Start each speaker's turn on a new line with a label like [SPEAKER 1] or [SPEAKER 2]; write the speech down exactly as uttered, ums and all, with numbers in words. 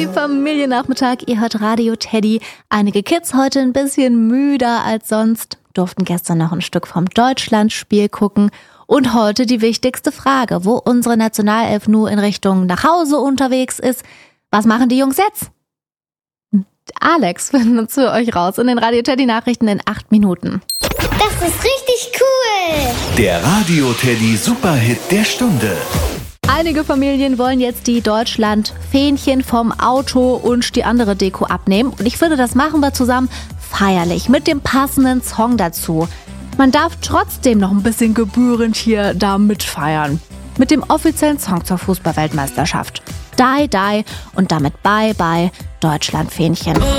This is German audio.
[SPEAKER 1] Teddy Familiennachmittag. Ihr hört Radio Teddy. Einige Kids heute ein bisschen müder als sonst, durften gestern noch ein Stück vom Deutschlandspiel gucken. Und heute die wichtigste Frage, wo unsere Nationalelf nur in Richtung nach Hause unterwegs ist. Was machen die Jungs jetzt? Alex findet uns für euch raus in den Radio Teddy Nachrichten in acht Minuten.
[SPEAKER 2] Das ist richtig cool!
[SPEAKER 3] Der Radio Teddy Superhit der Stunde.
[SPEAKER 1] Einige Familien wollen jetzt die Deutschland-Fähnchen vom Auto und die andere Deko abnehmen. Und ich finde, das machen wir zusammen feierlich mit dem passenden Song dazu. Man darf trotzdem noch ein bisschen gebührend hier da mitfeiern. Mit dem offiziellen Song zur Fußball-Weltmeisterschaft. Die, die und damit bye, bye, Deutschland-Fähnchen.